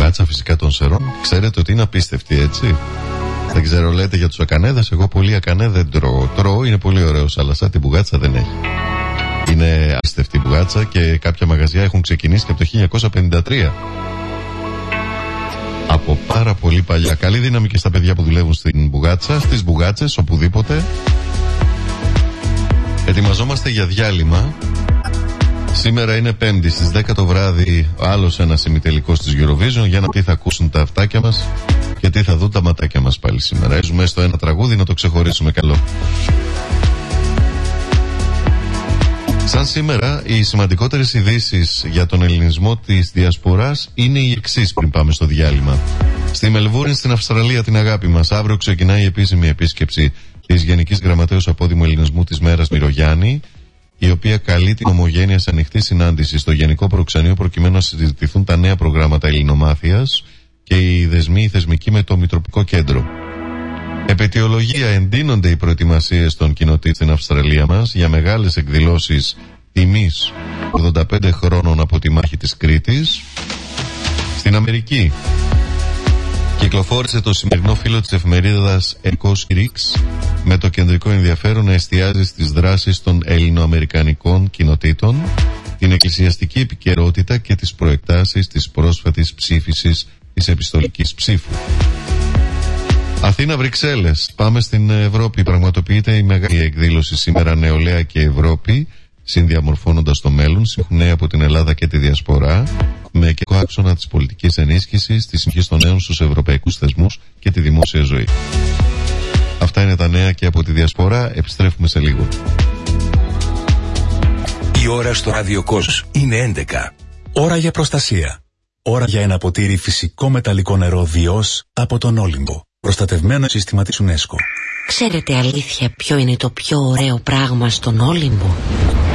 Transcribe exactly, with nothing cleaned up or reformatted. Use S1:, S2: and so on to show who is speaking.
S1: μπουγάτσα φυσικά των Σερών. Ξέρετε ότι είναι απίστευτη, έτσι. Δεν ξέρω, λέτε για τους ακανέδες. Εγώ πολύ ακανέ δεν τρώω. Τρώω, είναι πολύ ωραίος, αλλά σαν την μπουγάτσα δεν έχει. Είναι απίστευτη μπουγάτσα και κάποια μαγαζιά έχουν ξεκινήσει και από το χίλια εννιακόσια πενήντα τρία. Από πάρα πολύ παλιά. Καλή δύναμη και στα παιδιά που δουλεύουν στην μπουγάτσα, στις μπουγάτσες, οπουδήποτε. Ετοιμαζόμαστε για διάλειμμα. Σήμερα είναι Πέμπτη στις δέκα το βράδυ, άλλος ένας ημιτελικός της Eurovision. Για να τι θα ακούσουν τα αυτάκια μας και τι θα δουν τα ματάκια μας πάλι σήμερα. Ζούμε στο ένα τραγούδι να το ξεχωρίσουμε καλό. Σαν σήμερα, οι σημαντικότερες ειδήσεις για τον ελληνισμό της διασποράς είναι οι εξής πριν πάμε στο διάλειμμα. Στη Μελβούρνη, στην Αυστραλία, την αγάπη μας, αύριο ξεκινάει η επίσημη επίσκεψη της Γενικής Γραμματέως Απόδημου Ελληνισμού της Μέρας Μυρογιάννη, η οποία καλεί την ομογένεια σε ανοιχτή συνάντηση στο Γενικό Προξενείο προκειμένου να συζητηθούν τα νέα προγράμματα ελληνομάθειας και οι δεσμοί θεσμικοί με το Μητροπικό Κέντρο. Επαιτειολογία, εντείνονται οι προετοιμασίες των κοινοτήτων στην Αυστραλία μας για μεγάλες εκδηλώσεις τιμής ογδόντα πέντε χρόνων από τη μάχη της Κρήτης. Στην Αμερική κυκλοφόρησε το σημερινό φύλλο της εφημερίδας Εκός Ρίξ με το κεντρικό ενδιαφέρον να εστιάζει στις δράσεις των ελληνοαμερικανικών κοινοτήτων, την εκκλησιαστική επικαιρότητα και τις προεκτάσεις της πρόσφατης ψήφισης της επιστολικής ψήφου. Αθήνα Βρυξέλλες, πάμε στην Ευρώπη. Πραγματοποιείται η μεγάλη εκδήλωση σήμερα Νεολαία και Ευρώπη, συνδιαμορφώνοντας το μέλλον, συχνέα από την Ελλάδα και τη διασπορά, με και άξονα της πολιτικής ενίσχυσης, της συμμετοχής των νέων στους ευρωπαϊκούς θεσμούς και τη δημόσια ζωή. Αυτά είναι τα νέα και από τη διασπορά. Επιστρέφουμε σε λίγο.
S2: Η ώρα στο ραδιοκόσμος είναι έντεκα. Ώρα για προστασία. Ώρα για ένα ποτήρι φυσικό μεταλλικό νερό Διός από τον Όλυμπο. Προστατευμένο σύστημα της UNESCO.
S3: Ξέρετε αλήθεια ποιο είναι το πιο ωραίο πράγμα στον Όλυμπο?